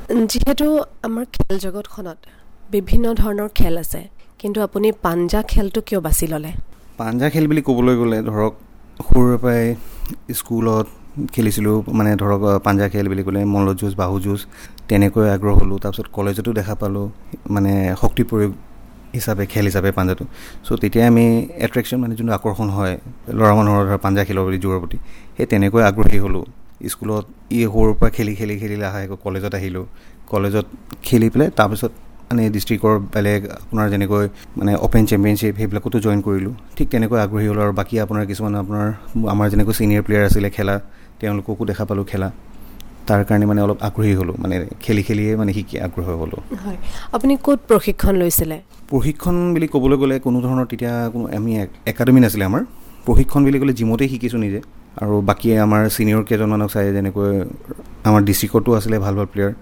যিহেতু আমাৰ খেল জগতখনত বিভিন্ন ধৰণৰ খেল আছে, কিন্তু আপুনি পাঞ্জা খেলটো কিয় বাছি ল'লে? পাঞ্জা খেল বুলি ক'বলৈ গ'লে ধৰক সৰুৰে পৰাই স্কুলত খেলিছিলোঁ, মানে ধৰক পাঞ্জা খেল বুলি ক'লে মল্ল যুঁজ, বাহু যুঁজ তেনেকৈ আগ্ৰহ হ'লোঁ। তাৰপিছত কলেজতো দেখা পালোঁ মানে শক্তি প্ৰয়োগ হিচাপে খেল হিচাপে পাঞ্জাটো। চ' তেতিয়া আমি এট্ৰেকশ্যন মানে যোনটো আকৰ্ষণ হয় ল'ৰা মানুহৰ ধৰক পাঞ্জা খেলৰ প্ৰতি জোৰৰ প্ৰতি, সেই তেনেকৈ আগ্ৰহী হ'লোঁ। স্কুলত সৰুৰ পৰা খেলি লাহে কলেজত আহিলোঁ। কলেজত খেলি পেলাই তাৰপিছত মানে ডিষ্ট্ৰিক্টৰ বেলেগ আপোনাৰ যেনেকৈ মানে অ'পেন চেম্পিয়নশ্বিপ সেইবিলাকতো জইন কৰিলোঁ। ঠিক তেনেকৈ আগ্ৰহী হ'লোঁ। আৰু বাকী আপোনাৰ কিছুমান আমাৰ যেনেকৈ ছিনিয়ৰ প্লেয়াৰ আছিলে খেলা, তেওঁলোককো দেখা পালোঁ খেলা। তাৰ কাৰণে মানে অলপ আগ্ৰহী হ'লোঁ, মানে খেলিয়ে মানে শিকি আগ্ৰহী হ'লোঁ। হয়, আপুনি ক'ত প্ৰশিক্ষণ লৈছিলে? প্ৰশিক্ষণ বুলি ক'বলৈ গ'লে কোনো ধৰণৰ তেতিয়া আমি একাডেমি নাছিলে আমাৰ। প্ৰশিক্ষণ বুলি ক'লে জিমতেই শিকিছোঁ নিজে। আৰু বাকী আমাৰ ছিনিয়ৰ কেইজনমানক চাই, যেনেকৈ আমাৰ ডিষ্ট্ৰিক্টতো আছিলে ভাল প্লেয়াৰ।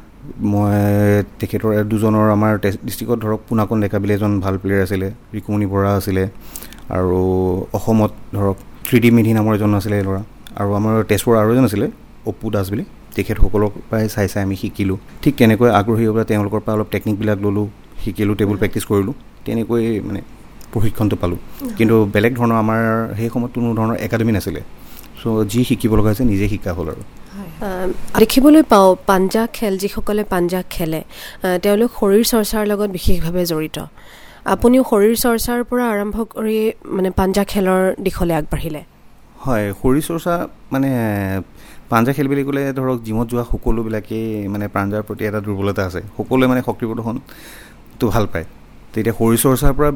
মই তেখেতৰ দুজনৰ আমাৰ ডিষ্ট্ৰিক্টত ধৰক পুনাকন ডেকা বুলি এজন ভাল প্লেয়াৰ আছিলে, ৰিকুমণি বৰা আছিলে, আৰু অসমত ধৰক 3D মেধি নামৰ এজন আছিলে ল'ৰা, আৰু আমাৰ তেজপুৰৰ আৰু এজন আছিলে অপু দাস বুলি। তেখেতসকলৰ পৰাই চাই আমি শিকিলোঁ। ঠিক তেনেকৈ আগ্ৰহী হৈ পেলাই তেওঁলোকৰ পৰা অলপ টেকনিকবিলাক ল'লোঁ, শিকিলোঁ, টেবুল প্ৰেক্টিচ কৰিলোঁ। তেনেকৈ মানে প্ৰশিক্ষণটো পালোঁ। কিন্তু বেলেগ ধৰণৰ আমাৰ সেই সময়ত কোনো ধৰণৰ একাডেমি নাছিলে। চ' যি শিকিব লগা হৈছে নিজে শিকা হ'ল। আৰু দেখিবলৈ পাওঁ পাঞ্জা খেল, যিসকলে পাঞ্জা খেলে তেওঁলোক শৰীৰ চৰ্চাৰ লগত বিশেষভাৱে জড়িত। আপুনিও শৰীৰ চৰ্চাৰ পৰা আৰম্ভ কৰি মানে পাঞ্জা খেলৰ দিশলৈ আগবাঢ়িলে? হয়, শৰীৰ চৰ্চা মানে পাঞ্জা খেল বুলি ক'লে ধৰক জিমত যোৱা সকলোবিলাকেই মানে পাঞ্জাৰ প্ৰতি এটা দুৰ্বলতা আছে। সকলোৱে মানে শক্তি প্ৰদৰ্শনটো ভাল পায়। তেতিয়া শৰীৰ চৰ্চাৰ পৰা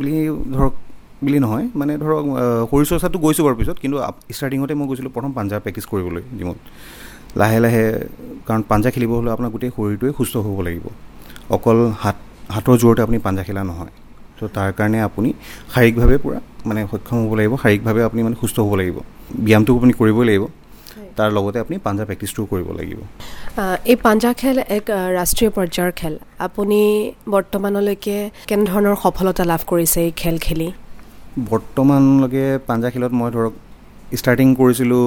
বুলি নহয়, মানে ধৰক শৰীৰ চৰ্চাটো গৈছোঁ বাৰু পিছত, কিন্তু ষ্টাৰ্টিঙতে মই গৈছিলোঁ প্ৰথম পাঞ্জা প্ৰেক্টিচ কৰিবলৈ জিমত। লাহে কাৰণ পাঞ্জা খেলিব হ'লে আপোনাৰ গোটেই শৰীৰটোৱে সুস্থ হ'ব লাগিব। অকল হাতৰ জোৰতে আপুনি পাঞ্জা খেলা নহয়। ত' তাৰ কাৰণে আপুনি শাৰীৰিকভাৱে পূৰা মানে সক্ষম হ'ব লাগিব। শাৰীৰিকভাৱে আপুনি মানে সুস্থ হ'ব লাগিব। ব্যায়ামটো আপুনি কৰিবই লাগিব, তাৰ লগতে আপুনি পাঞ্জা প্ৰেক্টিচটোও কৰিব লাগিব। এই পাঞ্জা খেল এক ৰাষ্ট্ৰীয় পৰ্যায়ৰ খেল। আপুনি বৰ্তমানলৈকে কেনেধৰণৰ সফলতা লাভ কৰিছে এই খেল খেলি? বৰ্তমানলৈকে পাঞ্জা খেলত মই ধৰক ষ্টাৰ্টিং কৰিছিলোঁ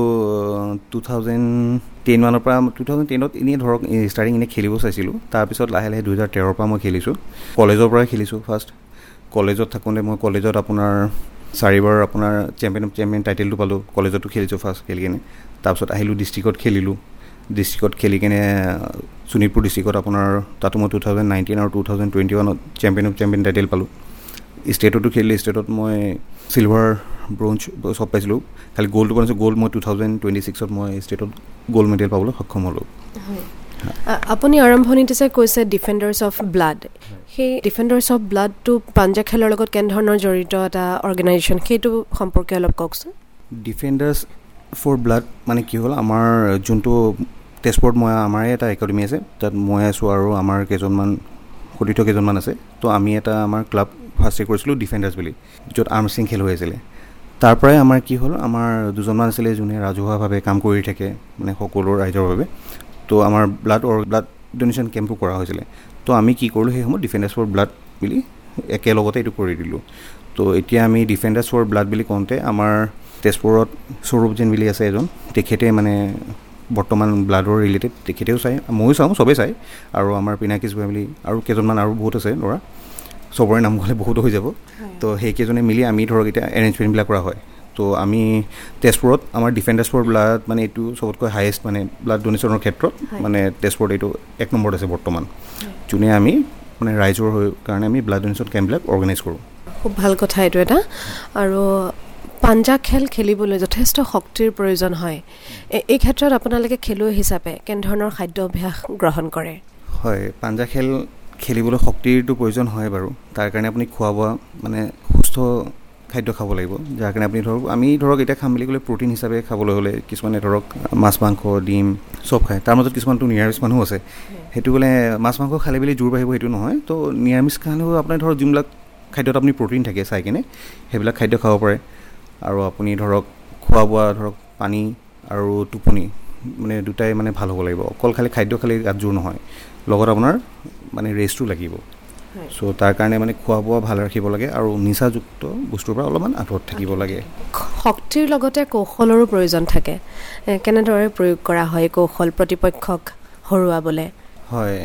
2010 মানৰ পৰা। 2010ত এনেই ধৰক ষ্টাৰ্টিং এনেই খেলিব চাইছিলোঁ। তাৰপিছত লাহে 2013ৰ পৰা মই খেলিছোঁ। কলেজৰ পৰাই খেলিছোঁ ফাৰ্ষ্ট। কলেজত থাকোঁতে মই কলেজত আপোনাৰ 4বাৰ আপোনাৰ চেম্পিয়ন টাইটেলটো পালোঁ। কলেজতো খেলিছোঁ ফাৰ্ষ্ট খেলি কিনে। তাৰপিছত আহিলোঁ ডিষ্ট্ৰিক্টত খেলিলোঁ। ডিষ্ট্ৰিক্টত খেলি কিনে শোণিতপুৰ ডিষ্ট্ৰিক্টত আপোনাৰ তাতো মই 2019 আৰু 2021ত চেম্পিয়ন টাইটেল পালোঁ। ষ্টেটতো খেলিলোঁ। ষ্টেটত মই চিলভাৰ, ব্ৰঞ্জ চব পাইছিলোঁ। খালি গ'ল্ডটো পোৱা নাছিলোঁ। গ'ল্ড মই 2026ত মই ষ্টেটত গ'ল্ড মেডেল পাবলৈ সক্ষম হ'লোঁ। আপুনি আৰম্ভণিতে যে কৈছে ডিফেণ্ডাৰ্ছ অফ ব্লাড, সেই ডিফেণ্ডাৰ্ছ অফ ব্লাডটো পাঞ্জা খেলৰ লগত কেনেধৰণৰ জড়িত এটা অৰ্গেনাইজেশ্যন, সেইটো সম্পৰ্কে অলপ কওকচোন। ডিফেণ্ডাৰ্ছ ফৰ ব্লাড মানে কি হ'ল, আমাৰ যোনটো তেজপুৰত আমাৰে এটা একাডেমি আছে, তাত মই আছোঁ আৰু আমাৰ সতীৰ্থ কেইজনমান আছে। ত' আমি এটা আমাৰ ক্লাব ফাৰ্ষ্ট কৰিছিলোঁ ডিফেণ্ডাৰ্ছ বুলি, য'ত আৰ্মষ্ট্ৰিং খেল হৈ আছিলে। তাৰ পৰাই আমাৰ কি হ'ল, আমাৰ দুজনমান আছিলে যোনে ৰাজহুৱাভাৱে কাম কৰি থাকে, মানে সকলো ৰাইজৰ বাবে। ত' আমাৰ ব্লাড ডনেশ্যন কেম্পো কৰা হৈছিলে। ত' আমি কি কৰিলোঁ, সেই সময়ত ডিফেণ্ডাৰ্ছ ফৰ ব্লাড বুলি একেলগতে এইটো কৰি দিলোঁ। ত' এতিয়া আমি ডিফেণ্ডাৰ্ছ ফৰ ব্লাড বুলি কওঁতে আমাৰ তেজপুৰত সৌৰভ জৈন বুলি আছে এজন, তেখেতে মানে বৰ্তমান ব্লাডৰ ৰিলেটেড তেখেতেও চায়, ময়ো চাওঁ, চবেই চায়। আৰু আমাৰ পিনাকী ভূঞা বুলি আৰু কেইজনমান আৰু বহুত আছে ল'ৰা, চবৰে নাম ক'লে বহুতো হৈ যাব। তো সেইকেইজনে মিলি আমি ধৰক এতিয়া এৰেঞ্জমেণ্টবিলাক কৰা হয়। তো আমি তেজপুৰত আমাৰ ডিফেণ্ডাৰ্ছ ফৰ ব্লাড মানে এইটো চবতকৈ হায়েষ্ট মানে ব্লাড ডনেশ্যনৰ ক্ষেত্ৰত মানে তেজপুৰত এইটো 1 নম্বৰত আছে বৰ্তমান, যোনে আমি মানে ৰাইজৰ কাৰণে আমি ব্লাড ডনেশ্যন কেম্পবিলাক অৰ্গেনাইজ কৰোঁ। খুব ভাল কথা এইটো এটা। আৰু পাঞ্জা খেল খেলিবলৈ যথেষ্ট শক্তিৰ প্ৰয়োজন হয়। এই ক্ষেত্ৰত আপোনালোকে খেলুৱৈ হিচাপে কেনেধৰণৰ খাদ্যাভ্যাস গ্ৰহণ কৰে? হয়, পাঞ্জা খেল খেলিবলৈ শক্তিৰটো প্ৰয়োজন হয় বাৰু। তাৰ কাৰণে আপুনি খোৱা বোৱা মানে সুস্থ খাদ্য খাব লাগিব, যাৰ কাৰণে আপুনি আমি এতিয়া খাম বুলি ক'লে প্ৰ'টিন হিচাপে খাবলৈ হ'লে কিছুমানে ধৰক মাছ মাংস ডিম চব খায়। তাৰ মাজত কিছুমানটো নিৰামিষ মানুহ আছে। সেইটো বোলে মাছ মাংস খালে বুলি জোৰ বাঢ়িব সেইটো নহয়। তো নিৰামিষ খালেও আপোনাৰ ধৰক যোনবিলাক খাদ্যত আপুনি প্ৰ'টিন থাকে চাই কিনে সেইবিলাক খাদ্য খাব পাৰে। আৰু আপুনি ধৰক খোৱা বোৱা ধৰক পানী আৰু টোপনি মানে দুটাই মানে ভাল হ'ব লাগিব। অকল খালি খাদ্য খালি গাত জোৰ নহয়, লগত আপোনাৰ মানে ৰেষ্টটো লাগিব। চ' তাৰ কাৰণে মানে খোৱা বোৱা ভাল ৰাখিব লাগে আৰু নিচাযুক্ত বস্তুৰ পৰা অলপমান আঁতৰত থাকিব লাগে। শক্তিৰ লগতে কৌশলৰো প্ৰয়োজন থাকে। কেনেদৰে প্ৰয়োগ কৰা হয় কৌশল প্ৰতিপক্ষক হৰুৱাবলৈ? হয়,